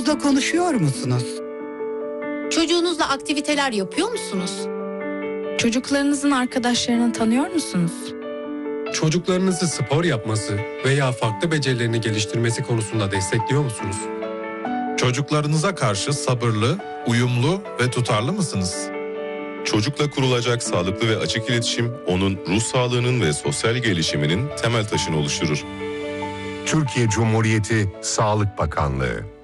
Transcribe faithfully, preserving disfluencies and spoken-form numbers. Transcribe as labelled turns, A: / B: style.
A: Çocuğunuzla konuşuyor musunuz?
B: Çocuğunuzla aktiviteler yapıyor musunuz?
C: Çocuklarınızın arkadaşlarını tanıyor musunuz?
D: Çocuklarınızı spor yapması veya farklı becerilerini geliştirmesi konusunda destekliyor musunuz?
E: Çocuklarınıza karşı sabırlı, uyumlu ve tutarlı mısınız?
F: Çocukla kurulacak sağlıklı ve açık iletişim, onun ruh sağlığının ve sosyal gelişiminin temel taşını oluşturur.
G: Türkiye Cumhuriyeti Sağlık Bakanlığı